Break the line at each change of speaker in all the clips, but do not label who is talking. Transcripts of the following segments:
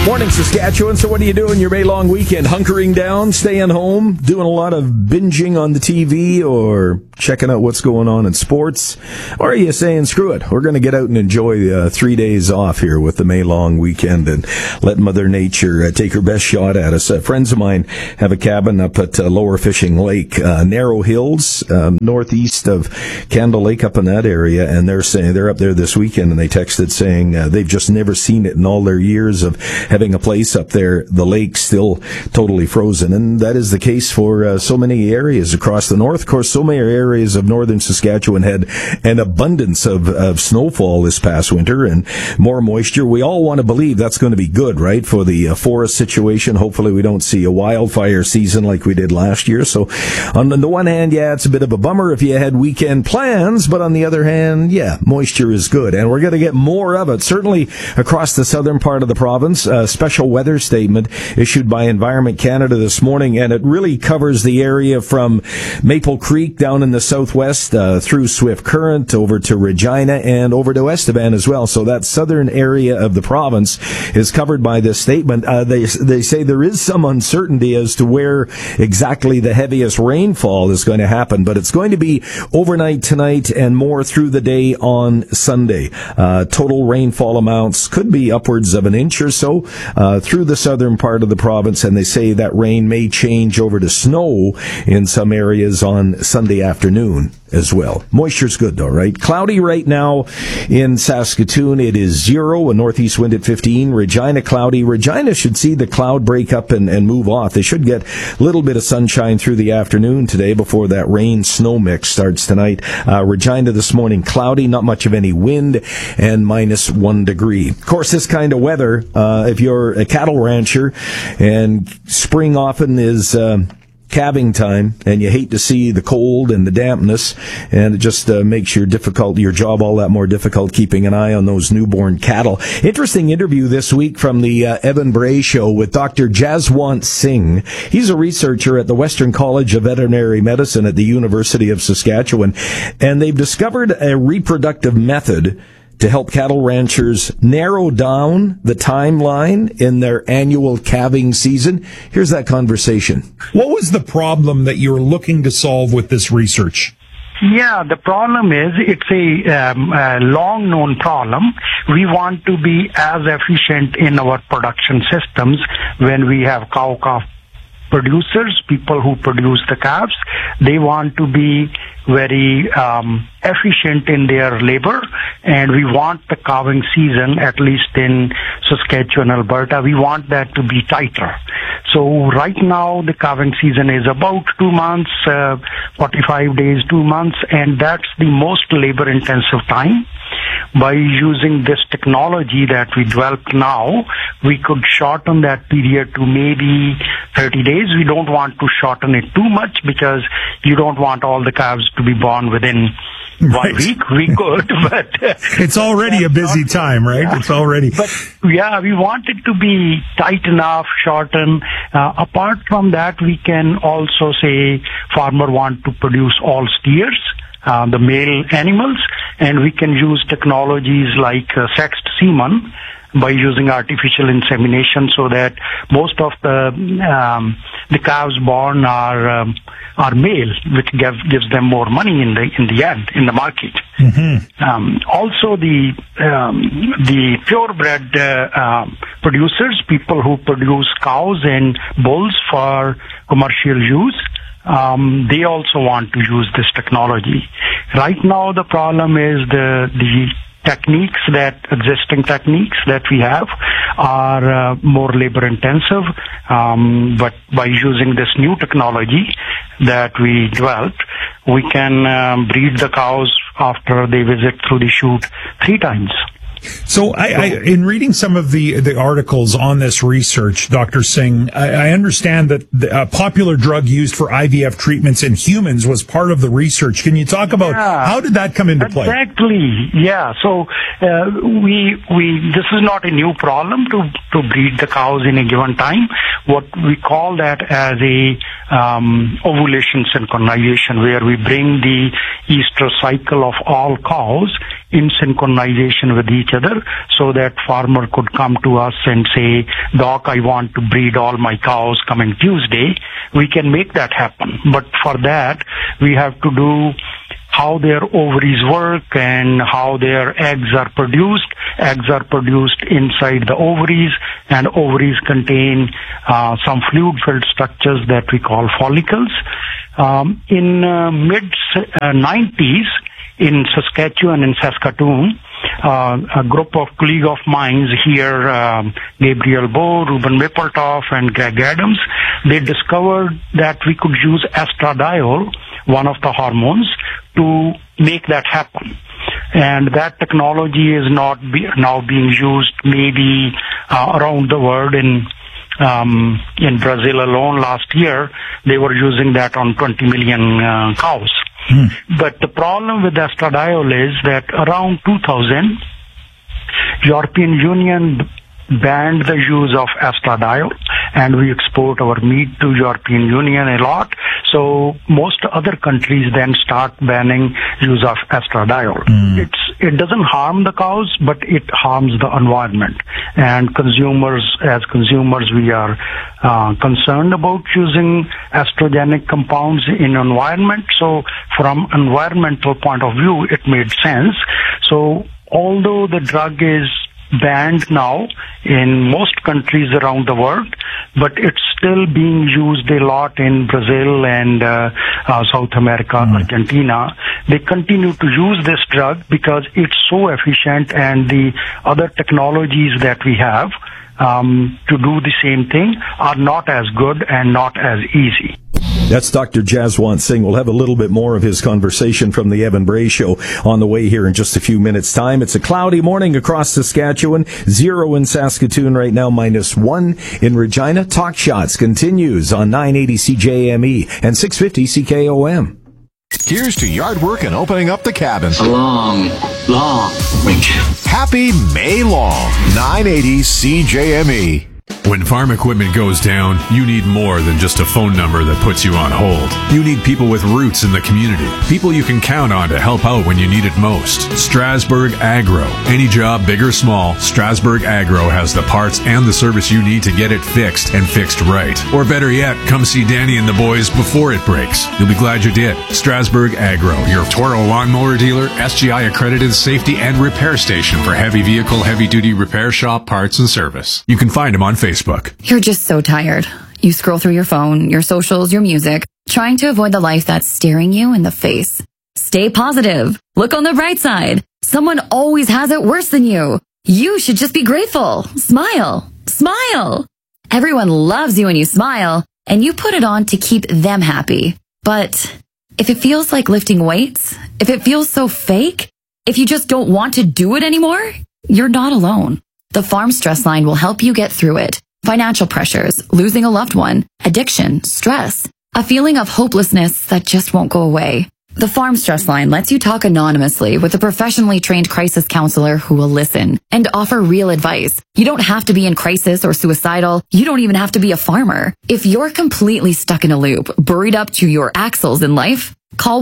Morning, Saskatchewan. So what are you doing your May long weekend? Hunkering down, staying home, doing a lot of binging on the TV, or checking out what's going on in sports? Or are you saying, screw it, we're going to get out and enjoy 3 days off here with the May long weekend and let Mother Nature take her best shot at us? Friends of mine have a cabin up at Lower Fishing Lake, Narrow Hills, northeast of Candle Lake, up in that area, and they're saying they're up there this weekend, and they texted saying they've just never seen it in all their years of having a place up there, the lake still totally frozen. And that is the case for so many areas across the north. Of course, so many areas of northern Saskatchewan had an abundance of snowfall this past winter and more moisture. We all want to believe that's going to be good, right, for the forest situation. Hopefully we don't see a wildfire season like we did last year. So on the one hand, yeah, it's a bit of a bummer if you had weekend plans, but on the other hand, yeah, moisture is good. And we're going to get more of it, certainly across the southern part of the province. Special weather statement issued by Environment Canada this morning, and it really covers the area from Maple Creek down in the southwest through Swift Current over to Regina and over to Estevan as well. So that southern area of the province is covered by this statement. They say there is some uncertainty as to where exactly the heaviest rainfall is going to happen, but it's going to be overnight tonight and more through the day on Sunday. Total rainfall amounts could be upwards of an inch or so through the southern part of the province, and they say that rain may change over to snow in some areas on Sunday afternoon as well. Moisture's good though, right? Cloudy right now in Saskatoon. It is 0, a northeast wind at 15. Regina cloudy. Regina should see the cloud break up and move off. They should get a little bit of sunshine through the afternoon today before that rain-snow mix starts tonight. Regina this morning cloudy, not much of any wind, and -1 degree. Of course, this kind of weather, if you're a cattle rancher and spring often is calving time, and you hate to see the cold and the dampness, and it just makes your job all that more difficult, keeping an eye on those newborn cattle. Interesting interview this week from the Evan Bray Show with Dr. Jaswant Singh. He's a researcher at the Western College of Veterinary Medicine at the University of Saskatchewan, and they've discovered a reproductive method to help cattle ranchers narrow down the timeline in their annual calving season. Here's that conversation.
What was the problem that you were looking to solve with this research?
Yeah, the problem is it's a long-known problem. We want to be as efficient in our production systems when we have cow-calf producers, people who produce the calves. They want to be very efficient in their labor, and we want the calving season, at least in Saskatchewan, Alberta, we want that to be tighter. So right now the calving season is about 2 months, 45 days, 2 months, and that's the most labor-intensive time. By using this technology that we developed now, we could shorten that period to maybe 30 days. We don't want to shorten it too much because you don't want all the calves to be born within 1 week. We could, but
it's already a busy time, right?
Yeah.
It's already.
But yeah, we want it to be tight enough, shorten. Apart from that, we can also say farmer want to produce all steers, the male animals, and we can use technologies like sexed semen by using artificial insemination, so that most of the calves born are male, which gives them more money in the end in the market. Mm-hmm. Also, the purebred producers, people who produce cows and bulls for commercial use, they also want to use this technology. Right now, the problem is the existing techniques that we have are more labor intensive, but by using this new technology that we developed, we can breed the cows after they visit through the chute 3 times.
So in reading some of the articles on this research, Dr. Singh, I understand that a popular drug used for IVF treatments in humans was part of the research. Can you talk about how did that come into play?
Exactly. Yeah. So this is not a new problem to breed the cows in a given time. What we call that as a ovulation synchronization, where we bring the estrous cycle of all cows in synchronization with each other, so that farmer could come to us and say, Doc, I want to breed all my cows coming Tuesday. We can make that happen. But for that, we have to do how their ovaries work and how their eggs are produced. Eggs are produced inside the ovaries, and ovaries contain some fluid-filled structures that we call follicles. In mid-90s, in Saskatchewan and Saskatoon, a group of colleagues of mine here, Gabriel Bow, Ruben Mippertoff, and Greg Adams, they discovered that we could use estradiol, one of the hormones, to make that happen. And that technology is now being used maybe around the world. In Brazil alone last year, they were using that on 20 million cows. But the problem with estradiol is that around 2000, European Union banned the use of estradiol, and we export our meat to European Union a lot. So most other countries then start banning use of estradiol. It doesn't harm the cows, but it harms the environment. And as consumers, we are concerned about using estrogenic compounds in environment. So from environmental point of view, it made sense. So although the drug is banned now in most countries around the world, but it's still being used a lot in Brazil and South America, Argentina. They continue to use this drug because it's so efficient, and the other technologies that we have to do the same thing are not as good and not as easy.
That's Dr. Jaswant Singh. We'll have a little bit more of his conversation from the Evan Bray Show on the way here in just a few minutes' time. It's a cloudy morning across Saskatchewan, 0 in Saskatoon right now, -1 in Regina. Talk Shots continues on 980 CJME and 650 CKOM.
Here's to yard work and opening up the cabin.
A long, long weekend.
Happy May long, 980 CJME.
When farm equipment goes down, you need more than just a phone number that puts you on hold. You need people with roots in the community, people you can count on to help out when you need it most. Strasburg Agro. Any job, big or small, Strasburg Agro has the parts and the service you need to get it fixed and fixed right. Or better yet, come see Danny and the boys before it breaks. You'll be glad you did. Strasburg Agro, your Toro lawnmower dealer, SGI accredited safety and repair station for heavy vehicle, heavy-duty repair shop parts and service. You can find them on Facebook.
You're just so tired. You scroll through your phone, your socials, your music, trying to avoid the life that's staring you in the face. Stay positive. Look on the bright side. Someone always has it worse than you. You should just be grateful. Smile. Smile. Everyone loves you when you smile, and you put it on to keep them happy. But if it feels like lifting weights, if it feels so fake, if you just don't want to do it anymore, you're not alone. The Farm Stress Line will help you get through it. Financial pressures, losing a loved one, addiction, stress, a feeling of hopelessness that just won't go away. The Farm Stress Line lets you talk anonymously with a professionally trained crisis counselor who will listen and offer real advice. You don't have to be in crisis or suicidal. You don't even have to be a farmer. If you're completely stuck in a loop, buried up to your axles in life, call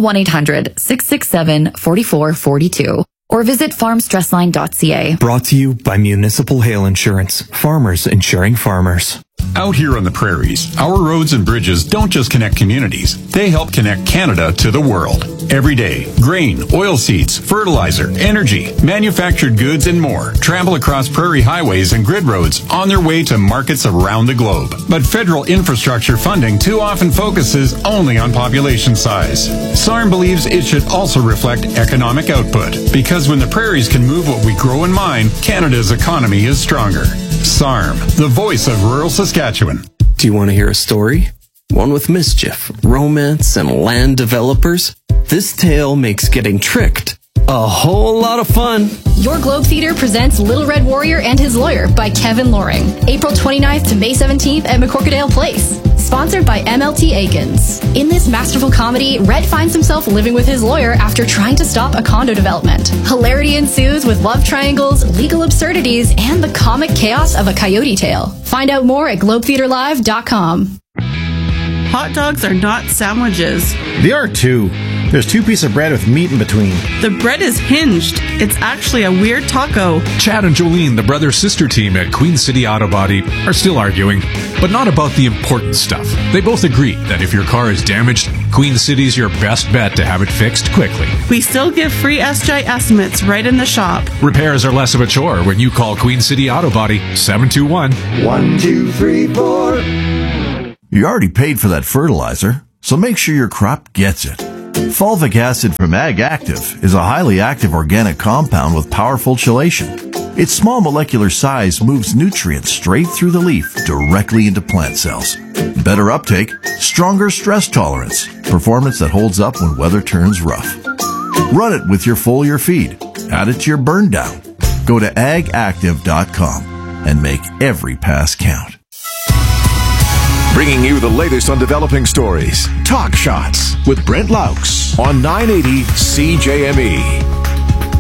1-800-667-4442. or visit farmstressline.ca.
Brought to you by Municipal Hail Insurance. Farmers insuring farmers.
Out here on the prairies, our roads and bridges don't just connect communities, they help connect Canada to the world. Every day, grain, oilseeds, fertilizer, energy, manufactured goods, and more travel across prairie highways and grid roads on their way to markets around the globe. But federal infrastructure funding too often focuses only on population size. SARM believes it should also reflect economic output, because when the prairies can move what we grow and mine, Canada's economy is stronger. SARM, the voice of rural Saskatchewan.
Do you want to hear a story? One with mischief, romance, and land developers? This tale makes getting tricked a whole lot of fun.
Your Globe Theater presents Little Red Warrior and His Lawyer by Kevin Loring. April 29th to May 17th at McCorkadale Place. Sponsored by MLT Aikens. In this masterful comedy, Red finds himself living with his lawyer after trying to stop a condo development. Hilarity ensues with love triangles, legal absurdities, and the comic chaos of a coyote tale. Find out more at globetheaterlive.com.
Hot dogs are not sandwiches.
They are too.
There's 2 pieces of bread with meat in between.
The bread is hinged. It's actually a weird taco.
Chad and Jolene, the brother-sister team at Queen City Auto Body, are still arguing, but not about the important stuff. They both agree that if your car is damaged, Queen City's your best bet to have it fixed quickly.
We still give free SJ estimates right in the shop.
Repairs are less of a chore when you call Queen City Auto Body 721-1234.
You already paid for that fertilizer, so make sure your crop gets it. Fulvic acid from Ag Active is a highly active organic compound with powerful chelation. Its small molecular size moves nutrients straight through the leaf directly into plant cells. Better uptake, stronger stress tolerance, performance that holds up when weather turns rough. Run it with your foliar feed. Add it to your burn down. Go to agactive.com and make every pass count.
Bringing you the latest on developing stories. Talk Shots with Brent Laux on 980 CJME.